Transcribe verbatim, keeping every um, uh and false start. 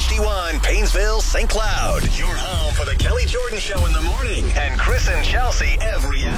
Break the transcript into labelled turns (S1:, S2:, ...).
S1: D one, Painesville, Saint Cloud. Your home for the Kelly Jordan Show in the morning and Chris and Chelsea every hour.